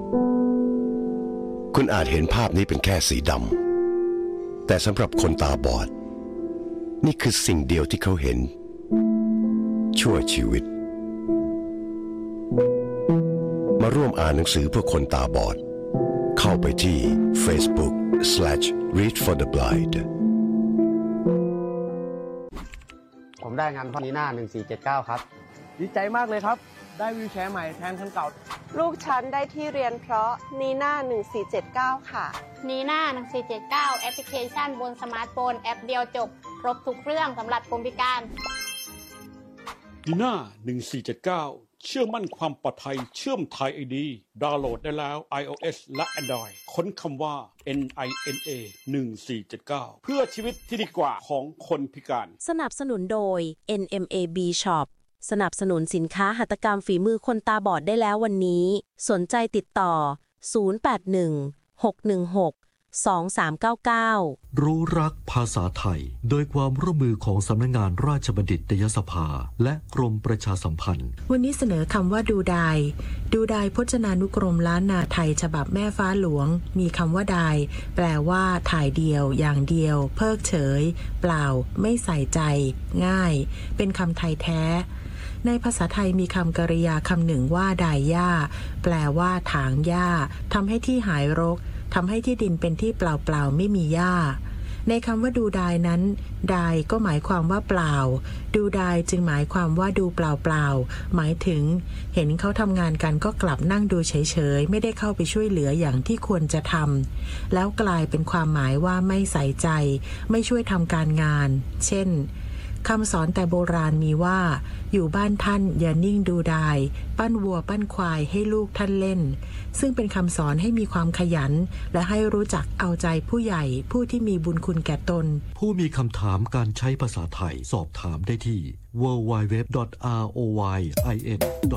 คุณอาจเห็นภาพนี้เป็นแค่สีดำแต่สำหรับคนตาบอดนี่คือสิ่งเดียวที่เขาเห็นชั่วชีวิตมาร่วมอ่านหนังสือเพื่อคนตาบอดเข้าไปที่ Facebook/Read for the Blind ผมได้งานพ่อนีน่า1479ครับดีใจมากเลยครับได้วีลแชร์ใหม่แทนคันเก่าลูกฉันได้ที่เรียนเพราะนีน่า1479ค่ะนีน่า1479แอปพลิเคชันบนสมาร์ทโฟนแอปเดียวจบครบทุกเรื่องสำหรับคนพิการนีน่า1479เชื่อมั่นความปลอดภัยเชื่อมไทย ID ดาวน์โหลดได้แล้ว iOS และ Android ค้นคำว่า NINA 1479เพื่อชีวิตที่ดีกว่าของคนพิการสนับสนุนโดย NMAB Shop สนับสนุนสินค้าหัตถกรรมฝีมือคนตาบอดได้แล้ววันนี้สนใจติดต่อ0816162399 รู้รักภาษาไทยโดยความร่วมมือของสำนักงานราชบัณฑิตยสภาและกรมประชาสัมพันธ์วันนี้เสนอคำว่าดูดายพจนานุกรมล้านนาไทยฉบับแม่ฟ้าหลวงมีคำว่าดายแปลว่าถ่ายเดียวอย่างเดียวเพิกเฉยเปล่าไม่ใส่ใจง่ายเป็นคำไทยแท้ในภาษาไทยมีคำกริยาคำหนึ่งว่าดายหญ้าแปลว่าถางหญ้าทำให้ที่หายรกทำให้ที่ดินเป็นที่เปล่าๆไม่มีหญ้าในคำว่าดูดายนั้นดายก็หมายความว่าเปล่าดูดายจึงหมายความว่าดูเปล่าๆหมายถึงเห็นเขาทำงานกันก็กลับนั่งดูเฉยๆไม่ได้เข้าไปช่วยเหลืออย่างที่ควรจะทำแล้วกลายเป็นความหมายว่าไม่ใส่ใจไม่ช่วยทำการงานเช่นคำสอนแต่โบราณมีว่าอยู่บ้านท่านอย่านิ่งดูดายปั้นวัวปั้นควายให้ลูกท่านเล่นซึ่งเป็นคำสอนให้มีความขยันและให้รู้จักเอาใจผู้ใหญ่ผู้ที่มีบุญคุณแก่ตนผู้มีคำถามการใช้ภาษาไทยสอบถามได้ที่ www.royin.com